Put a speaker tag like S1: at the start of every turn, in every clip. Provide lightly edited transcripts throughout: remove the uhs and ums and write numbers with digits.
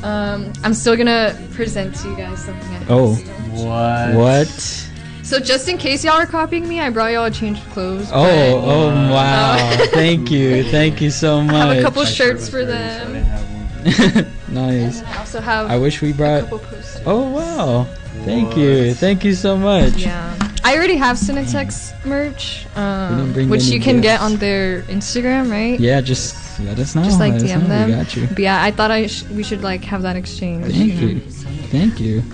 S1: I'm still gonna present to you guys something I have
S2: Oh.
S1: to do.
S2: What?
S1: So just in case y'all are copying me, I brought y'all a change of clothes.
S2: Oh, wow. Thank you so much.
S1: I have a couple shirts for them.
S2: Nice.
S1: And I also have
S2: I wish we
S1: a
S2: brought.
S1: couple posters.
S2: Oh, wow. Thank you so much.
S1: Yeah. I already have Cinetex merch,
S2: didn't bring
S1: which
S2: any
S1: you can get
S2: gifts.
S1: on their Instagram, right?
S2: Yeah, just let us know.
S1: Just like
S2: Let us
S1: DM
S2: know.
S1: them.
S2: We got you.
S1: But yeah, I thought we should like have that exchange.
S2: Thank you.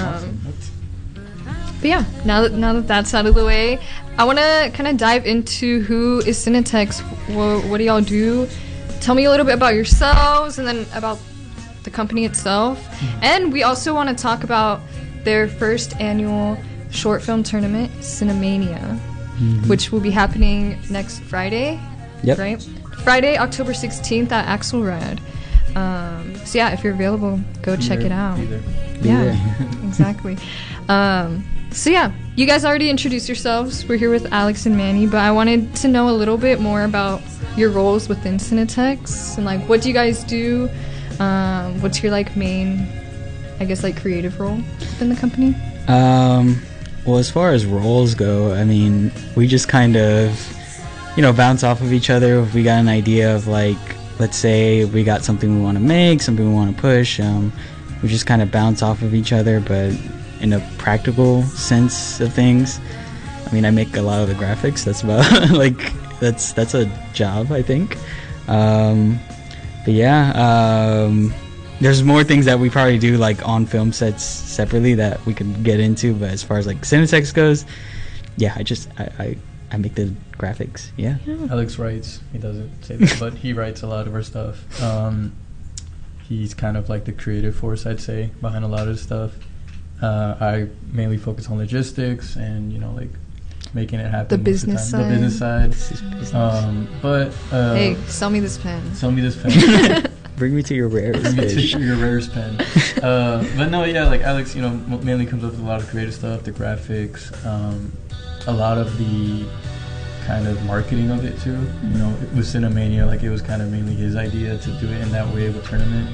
S1: But yeah, now that that's out of the way, I want to kind of dive into who is Cinetex. What do y'all do? Tell me a little bit about yourselves, and then about the company itself. And we also want to talk about their first annual short film tournament, Cinemania, which will be happening next Friday.
S2: Yep.
S1: Right? Friday, October 16th at Axelrad. So yeah, if you're available, go check it out. Yeah, exactly. So yeah, you guys already introduced yourselves. We're here with Alex and Manny, but I wanted to know a little bit more about your roles within Cinetex and like what do you guys do? What's your like main, I guess, like creative role within the company?
S2: Well, as far as roles go, I mean, we just kind of, bounce off of each other. If we got an idea of like, let's say we got something we want to make, something we want to push, we just kind of bounce off of each other, but in a practical sense of things. I mean, I make a lot of the graphics. That's about like that's a job, I think. But yeah, there's more things that we probably do like on film sets separately that we could get into. But as far as like Cinetex goes, yeah, I make the graphics. Yeah.
S3: Alex writes. He doesn't say that, but he writes a lot of our stuff. He's kind of like the creative force, I'd say, behind a lot of stuff. I mainly focus on logistics and like making it happen.
S1: The business side.
S3: The business side. But
S1: hey, sell me this pen.
S3: Sell me this pen.
S2: Bring me to your rarest
S3: Bring me
S2: fish.
S3: to your rarest pen. But no, yeah, like Alex, mainly comes up with a lot of creative stuff, the graphics, a lot of the kind of marketing of it too. With Cinemania, like it was kind of mainly his idea to do it in that way of a tournament.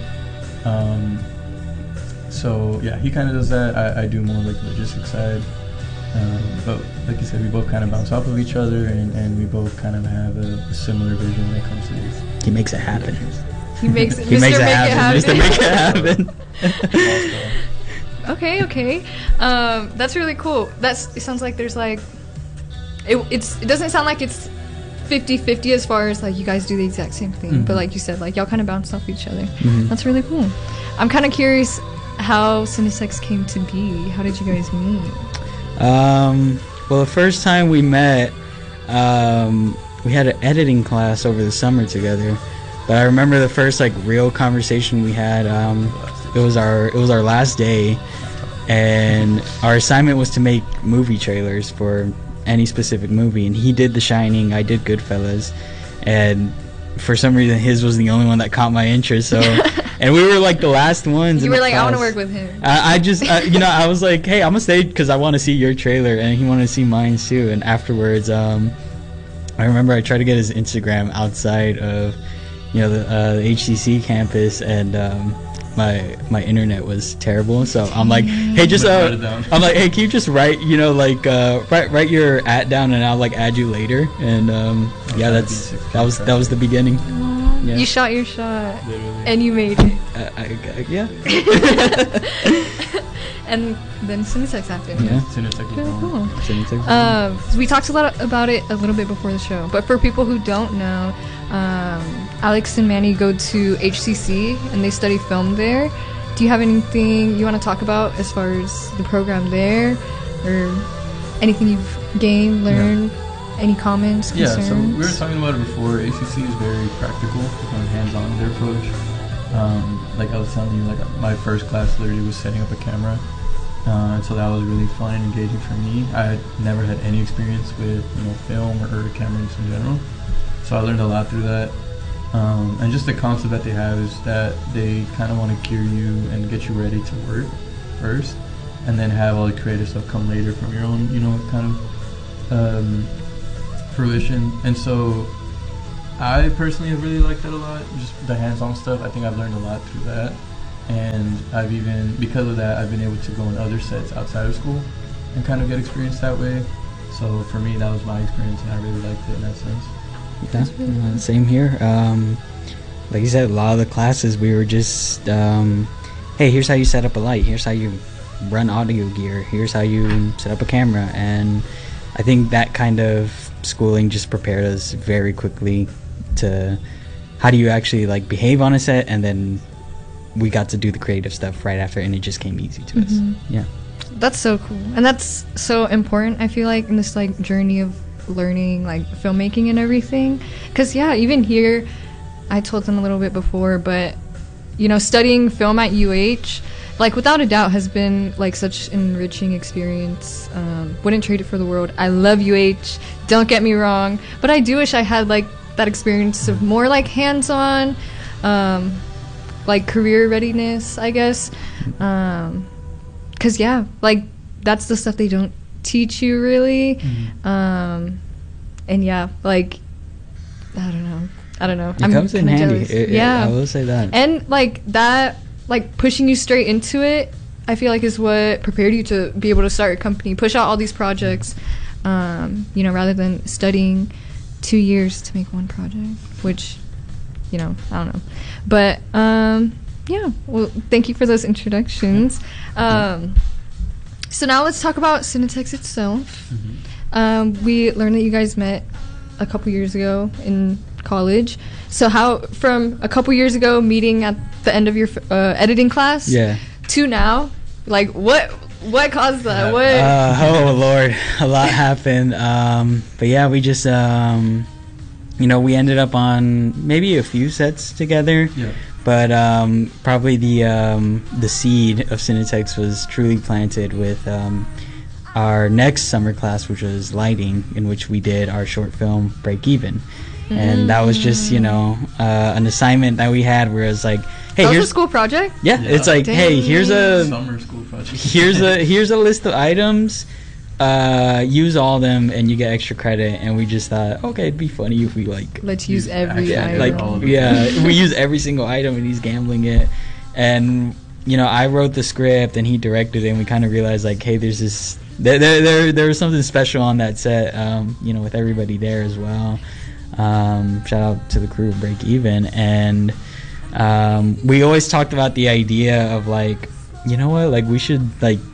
S3: So yeah, he kind of does that. I do more like the logistics side. But like you said, we both kind of bounce off of each other, and we both kind of have a similar vision when it comes to this.
S2: He makes it happen.
S1: He makes it.
S2: He makes it happen. Mr. Make it happen.
S1: Okay. That's really cool. It sounds like there's like, it doesn't sound like it's 50-50 as far as like you guys do the exact same thing, but like you said, like y'all kind of bounce off each other. That's really cool. I'm kind of curious how Cinetex came to be. How did you guys meet?
S2: Well, the first time we met, we had an editing class over the summer together. But I remember the first like real conversation we had. It was our last day, and our assignment was to make movie trailers for any specific movie. And he did The Shining, I did Goodfellas, and for some reason his was the only one that caught my interest. So, and we were like the last ones.
S1: You were like,
S2: class.
S1: I want to work with him.
S2: I just, I was like, hey, I'm gonna stay because I want to see your trailer, and he wanted to see mine too. And afterwards, I remember I tried to get his Instagram outside of, the HCC campus, and my internet was terrible. So I'm like, hey, just I'm like, hey, can you just write, write your @ down, and I'll like add you later. And yeah, that was the beginning. Yeah.
S1: You shot your shot,
S3: Literally.
S1: and you made it.
S2: Yeah.
S1: And then Cinetex happened.
S2: Yeah.
S3: Cinetex is
S1: Very
S3: wrong.
S1: cool. We talked about it a little bit before the show, but for people who don't know, Alex and Manny go to HCC and they study film there. Do you have anything you want to talk about as far as the program there, or anything you've gained, learned, any comments, concerns?
S3: Yeah, so we were talking about it before. ACC is very practical, kind of hands-on in their approach. Like I was telling you, like my first class literally was setting up a camera. And so that was really fun and engaging for me. I had never had any experience with film or cameras in general, so I learned a lot through that. And just the concept that they have is that they kind of want to gear you and get you ready to work first, and then have all the creative stuff come later from your own, kind of fruition. And so I personally have really liked that a lot. Just the hands-on stuff. I think I've learned a lot through that. And because of that, I've been able to go on other sets outside of school and kind of get experience that way. So for me, that was my experience, and I really liked it in that sense.
S2: Yeah, same here. Like you said, a lot of the classes we were just, hey, here's how you set up a light, here's how you run audio gear, here's how you set up a camera. And I think that kind of schooling just prepared us very quickly to how do you actually like behave on a set, and then we got to do the creative stuff right after, and it just came easy to us. Yeah,
S1: that's so cool, and that's so important, I feel like, in this like journey of learning like filmmaking and everything. Because even here, I told them a little bit before, but you know, studying film at UH, like without a doubt, has been like such an enriching experience. Wouldn't trade it for the world. I love UH, don't get me wrong, but I do wish I had like that experience of more like hands-on, like career readiness, I guess. Cause like that's the stuff they don't teach you really. And like I don't know.
S2: It comes in handy. I will say that.
S1: And like that, like pushing you straight into it, I feel like is what prepared you to be able to start a company, push out all these projects, you know, rather than studying 2 years to make one project, which, you know, I don't know. But well, thank you for those introductions. So now let's talk about Cinetex itself. We learned that you guys met a couple years ago in college. So how, from a couple years ago meeting at the end of your editing class to now, like what caused that?
S2: Oh Lord, a lot happened. But yeah, we just you know, we ended up on maybe a few sets together. But probably the seed of Cinetex was truly planted with our next summer class, which was lighting, in which we did our short film Break Even. And that was just, you know, an assignment that we had where it's like, hey,
S1: here's a school project.
S2: It's like,
S1: Dang.
S2: Hey, here's a
S3: summer school project.
S2: here's a list of items. Use all of them and you get extra credit. And we just thought, okay, it'd be funny if we like
S1: let's use every item.
S2: Like we use every single item and he's gambling it. And you know, I wrote the script and he directed it, and we kind of realized like, hey, there's this there was something special on that set. You know, with everybody there as well. Shout out to the crew of Break Even. And we always talked about the idea of like, you know what, like we should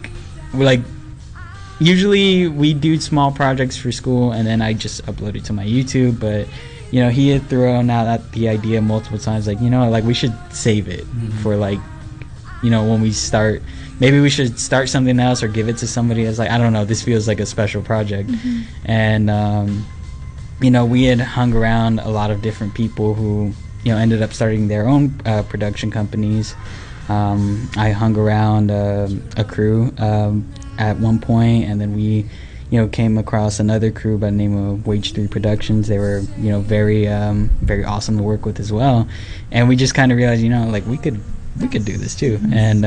S2: usually we do small projects for school and then I just upload it to my YouTube, but you know, he had thrown out the idea multiple times, like, you know, like we should save it for like, you know, when we start, maybe we should start something else or give it to somebody else. Like, I don't know, this feels like a special project. And you know, we had hung around a lot of different people who, you know, ended up starting their own production companies. I hung around a crew at one point, and then we, you know, came across another crew by the name of Wage 3 Productions. They were, you know, very awesome to work with as well. And we just kind of realized, you know, like we could do this too. And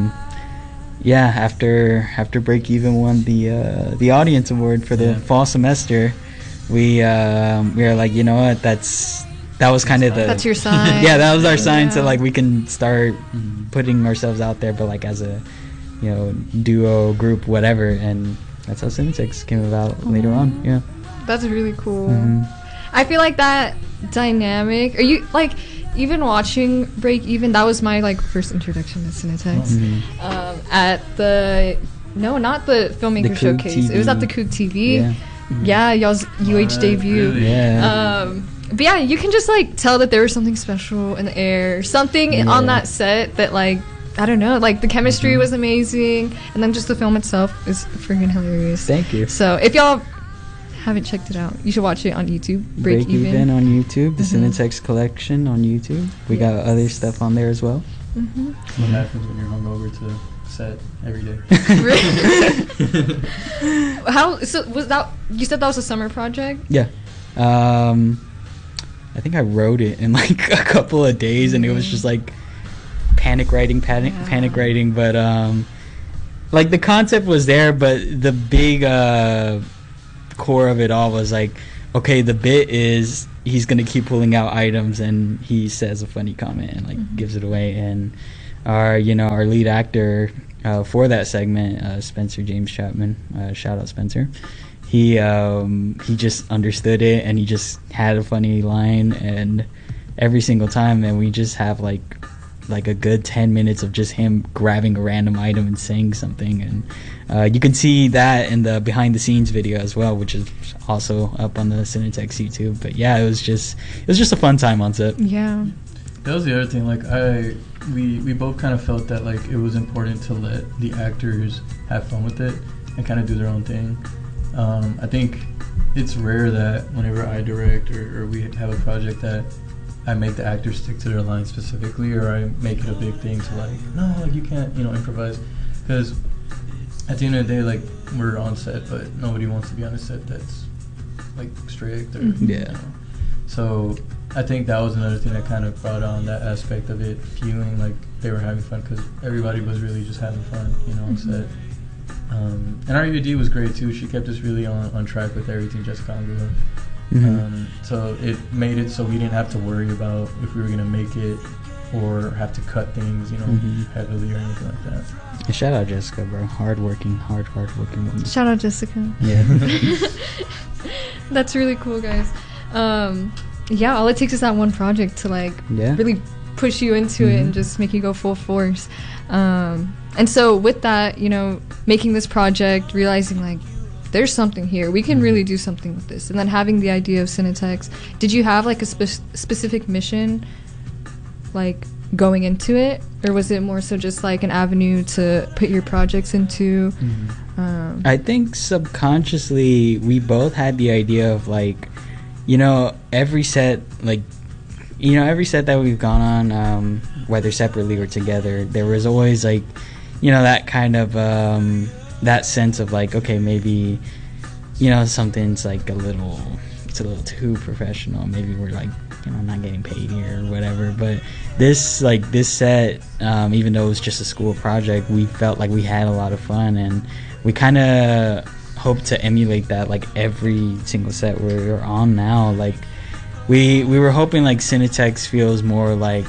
S2: after Break Even won the audience award for the fall semester, we were like, you know what, that was kind of
S1: that's your sign.
S2: that was our sign. So like we can start putting ourselves out there, but like as a, you know, duo, group, whatever. And that's how Cinetex came about later on. Yeah,
S1: that's really cool. I feel like that dynamic, are you like, even watching Break Even, that was my like first introduction to Cinetex. At the not the filmmaker showcase, TV. It was at the Coog TV. Y'all's UH debut.
S2: Really?
S1: But yeah, you can just like tell that there was something special in the air, something on that set that like, I don't know, like the chemistry was amazing, and then just the film itself is freaking hilarious.
S2: Thank you.
S1: So if y'all haven't checked it out, you should watch it on YouTube. Break Even
S2: on YouTube, the Cinetex collection on YouTube. We got other stuff on there as well.
S3: What happens when you're hungover to set every day?
S1: So was that, you said that was a summer project?
S2: Yeah. I think I wrote it in like a couple of days, and it was just like panic writing, but like the concept was there, but the big core of it all was like, okay, the bit is he's gonna keep pulling out items and he says a funny comment and like gives it away. And our lead actor for that segment, Spencer James Chapman, shout out Spencer. He just understood it, and he just had a funny line, and every single time, and we just have like a good 10 minutes of just him grabbing a random item and saying something. And you can see that in the behind the scenes video as well, which is also up on the Cinetex YouTube. But yeah, it was just a fun time on set.
S1: Yeah,
S3: that was the other thing. Like we both kind of felt that like it was important to let the actors have fun with it and kind of do their own thing. I think it's rare that whenever I direct or we have a project that I make the actors stick to their lines specifically, or I make it a big thing to like, no, like you can't, improvise. Because at the end of the day, like, we're on set, but nobody wants to be on a set that's like strict or
S2: yeah.
S3: So I think that was another thing that kind of brought on that aspect of it feeling like they were having fun, because everybody was really just having fun, on set. And our ED was great too. She kept us really on track with everything Jessica Angela. So it made it so we didn't have to worry about if we were gonna make it or have to cut things, heavily or anything like that.
S2: Yeah, shout out Jessica, bro. Hardworking woman.
S1: Shout out Jessica.
S2: Yeah.
S1: That's really cool, guys. Yeah, all it takes is that one project to really push you into it and just make you go full force. And so with that, making this project, realizing like there's something here, we can really do something with this, and then having the idea of Cinetex, did you have like a specific mission like going into it, or was it more so just like an avenue to put your projects into?
S2: I think subconsciously we both had the idea of like, every set that we've gone on, whether separately or together, there was always like, that kind of that sense of like, okay, maybe something's like it's a little too professional, maybe we're like not getting paid here or whatever. But this set, even though it was just a school project, we felt like we had a lot of fun, and we kind of hope to emulate that like every single set we're on now. Like we were hoping like Cinetex feels more like,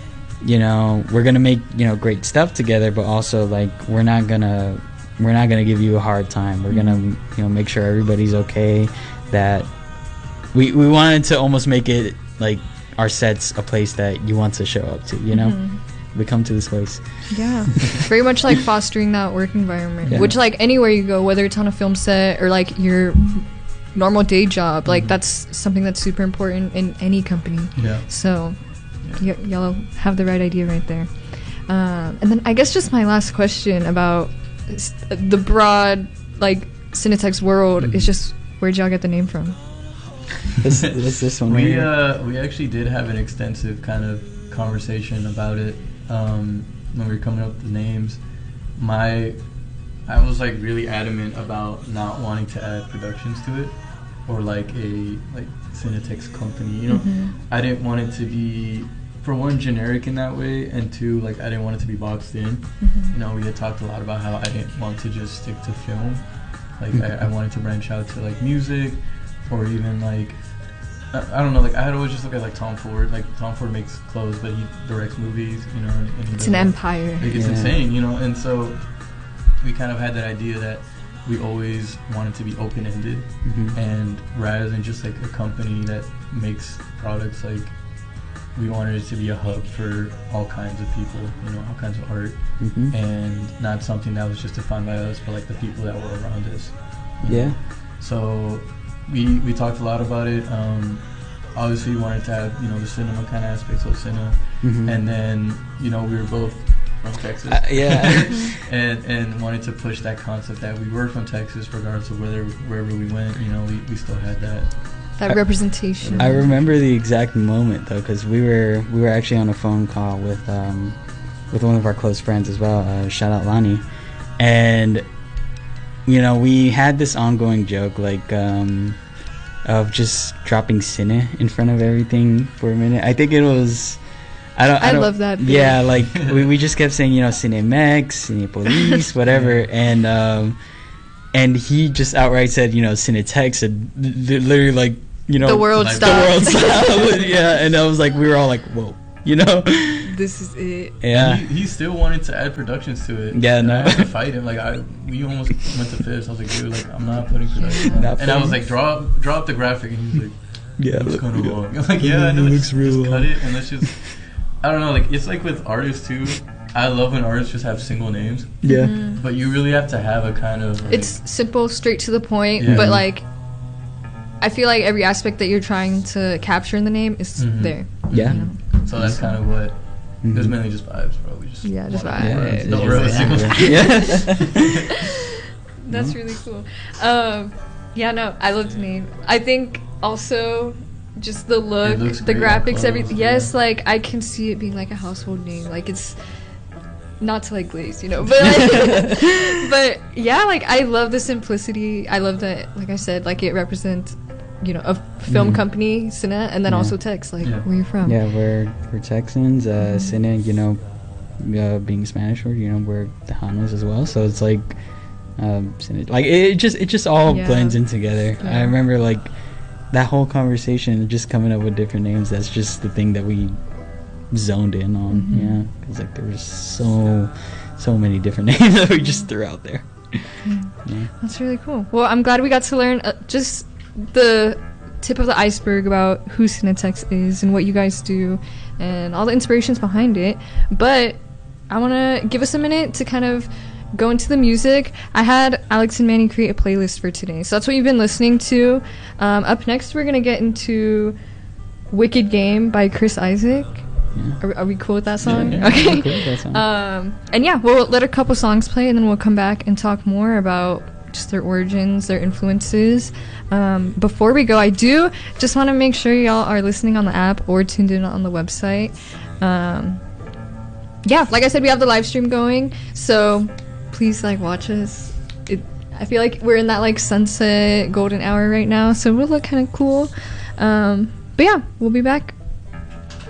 S2: we're gonna make great stuff together, but also like we're not gonna give you a hard time. We're gonna make sure everybody's okay. That we wanted to almost make it like our set's a place that you want to show up to. We come to this place.
S1: Yeah, very much like fostering that work environment, which like anywhere you go, whether it's on a film set or like your normal day job, like that's something that's super important in any company. Yeah. So y'all have the right idea right there. And then I guess just my last question about the broad like Cinetex world is just, where'd y'all get the name from?
S2: What's this one?
S3: We actually did have an extensive kind of conversation about it when we were coming up with the names. I was like really adamant about not wanting to add productions to it, or like a Cinetex company. I didn't want it to be, for one, generic in that way, and two, like I didn't want it to be boxed in. We had talked a lot about how I didn't want to just stick to film. Like I wanted to branch out to like music, or even like I don't know, like I had always just looked at like Tom Ford. Like Tom Ford makes clothes, but he directs movies, and
S1: it's an empire.
S3: Like, it's insane, and so we kind of had that idea that we always wanted to be open-ended, and rather than just like a company that makes products, like we wanted it to be a hub for all kinds of people, all kinds of art, and not something that was just defined by us, but like the people that were around us.
S2: Yeah.
S3: So we talked a lot about it. Obviously, we wanted to have the cinema kind of aspects of cinema, and then we were both from Texas, and wanted to push that concept that we were from Texas, regardless of wherever we went. We still had that
S1: representation.
S2: I remember the exact moment though, because we were actually on a phone call with one of our close friends as well. Shout out Lonnie, and we had this ongoing joke like of just dropping Cine in front of everything for a minute. I think it was. I
S1: love that. Thing.
S2: Yeah, like we just kept saying Cinemex, Cinepolis, whatever, and he just outright said Cinetex, and literally like
S1: the world stopped.
S2: The world stopped. Yeah, and I was like, we were all like, whoa,
S1: this is it.
S2: Yeah.
S3: He still wanted to add productions to it.
S2: Yeah, no.
S3: I had to fight him. Like we almost went to fist. I was like, dude, like I'm not putting production. And I was like, drop the graphic, and he was like,
S2: yeah,
S3: it looks kind of long. I'm like, yeah, I know.
S2: It looks real
S3: just cut it, and let's just. I don't know. Like it's like with artists too. I love when artists just have single names.
S2: Yeah.
S1: Mm-hmm.
S3: But you really have to have a kind of. Like,
S1: it's simple, straight to the point,
S3: Yeah.
S1: but like. I feel like every aspect that you're trying to capture in the name is there.
S2: Yeah.
S1: You know?
S3: So that's kind of what. It was mainly just vibes, bro. We just
S1: just
S3: wanted
S1: vibes.
S3: to don't really single.
S1: That's really cool. Yeah, no, I love the name. I think also just the look, the graphics, everything. Yes, like I can see it being like a household name. Like it's not to like glaze, you know, but like, but yeah, like I love the simplicity. I love that, like I said, like it represents, you know, a film company, Cine, and then also Tex, like where you're from.
S2: Yeah, we're Texans. Cine, you know, being Spanish word, you know, we're Tejanos as well. So it's like, Cine, like it just all blends in together. I remember like that whole conversation, just coming up with different names. That's just the thing that we zoned in on. Yeah, because like there was so many different names that we just threw out there.
S1: That's really cool. Well, I'm glad we got to learn just the tip of the iceberg about who Cinetex is and what you guys do and all the inspirations behind it. But I want to give us a minute to kind of go into the music. I had Alex and Manny create a playlist for today, so that's what you've been listening to. Up next, we're gonna get into Wicked Game by Chris Isaak. Are we cool with that song?
S2: Yeah,
S1: okay.
S2: cool with that song.
S1: And yeah, we'll let a couple songs play, and then we'll come back and talk more about just their origins, their influences. Before we go, I do just want to make sure y'all are listening on the app or tuned in on the website. Yeah, like I said, we have the live stream going, so please like watch us. I feel like we're in that like sunset golden hour right now, so we'll look kind of cool. But yeah, we'll be back